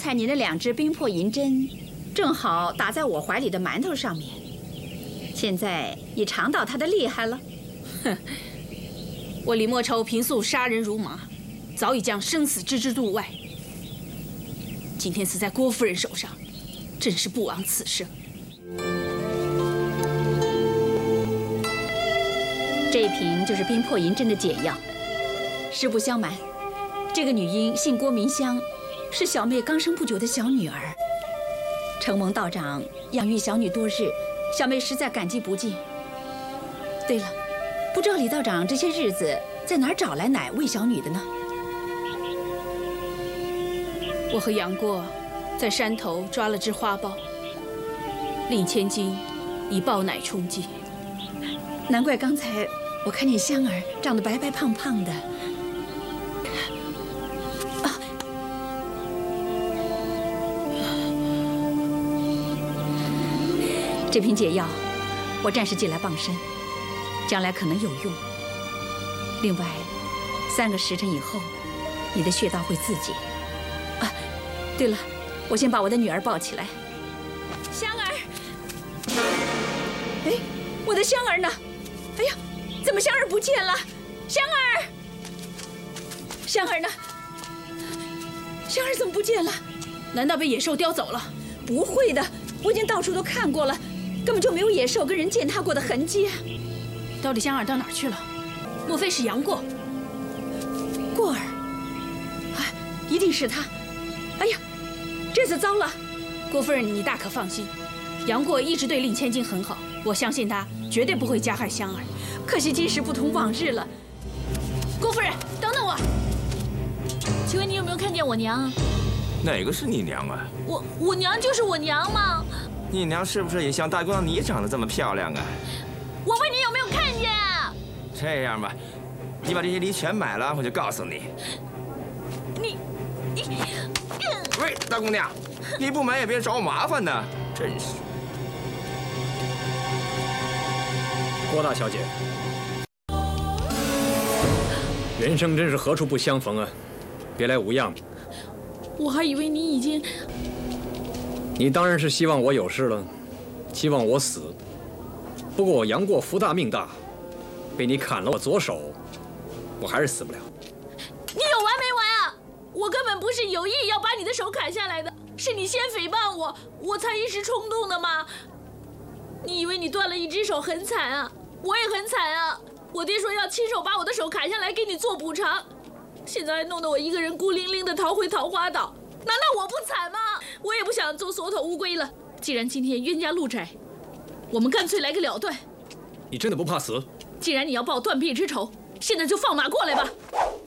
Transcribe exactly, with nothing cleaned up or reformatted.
才你那两只冰魄银针，正好打在我怀里的馒头上面。现在你尝到它的厉害了。 哼，我李莫愁平素杀人如麻，早已将生死置之度外。今天死在郭夫人手上，真是不枉此生。 这一瓶就是冰魄银针的解药。实不相瞒，这个女婴姓郭名香，是小妹刚生不久的小女儿。承蒙道长养育小女多日，小妹实在感激不尽。对了，不知道李道长这些日子在哪儿找来奶喂小女的呢？ 我和杨过在山头抓了只花豹，令千金以豹奶充饥。 难怪刚才我看见香儿长得白白胖胖的。啊！这瓶解药，我暂时借来傍身，将来可能有用。另外，三个时辰以后，你的穴道会自解。啊，对了，我先把我的女儿抱起来。香儿，哎，我的香儿呢？哎呀，怎么香儿不见了？香儿，香儿呢？香儿怎么不见了？ 难道被野兽叼走了？ 不会的，我已经到处都看过了，根本就没有野兽跟人践踏过的痕迹啊。 到底香儿到哪儿去了？莫非是杨过？ 过儿，啊，一定是他。哎呀，这次糟了！ 郭夫人，你大可放心，杨过一直对令千金很好，我相信他绝对不会加害香儿。 可惜今时不同往日了。 郭夫人，等等我。 请问你有没有看见我娘？ 哪个是你娘啊？ 我我娘就是我娘嘛。 你娘是不是也像大姑娘你长得这么漂亮啊？ 我问你有没有看见啊？ 这样吧，你把这些梨全买了，我就告诉你。 你你， 喂，大姑娘，你不买也别找我麻烦呢，真是。 郭大小姐，人生真是何处不相逢啊！别来无恙。 我还以为你已经…… 你当然是希望我有事了，希望我死。不过我杨过福大命大，被你砍了我左手，我还是死不了。 你有完没完啊？我根本不是有意要把你的手砍下来的，是你先诽谤我，我才一时冲动的嘛。你以为你断了一只手很惨啊？我也很惨啊！我爹说要亲手把我的手砍下来给你做补偿，现在还弄得我一个人孤零零的逃回桃花岛，难道我不惨吗？我也不想做缩头乌龟了。既然今天冤家路窄，我们干脆来个了断。 你真的不怕死？ 既然你要报断臂之仇，现在就放马过来吧。